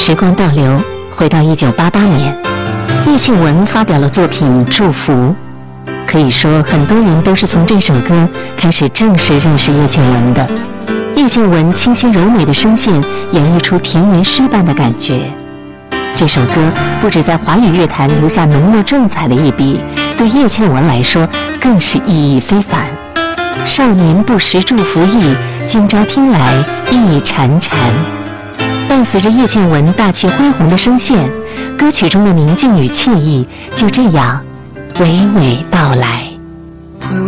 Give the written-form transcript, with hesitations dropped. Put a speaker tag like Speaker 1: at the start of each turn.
Speaker 1: 时光倒流，回到1988年，叶倩文发表了作品《祝福》。可以说，很多人都是从这首歌开始正式认识叶倩文的。叶倩文清新柔美的声线演绎出田园诗般的感觉。这首歌不止在华语乐坛留下浓墨重彩的一笔，对叶倩文来说更是意义非凡。少年不识祝福意，今朝听来意潺潺。伴随着叶倩文大气恢宏的声线，歌曲中的宁静与惬意就这样娓娓道来。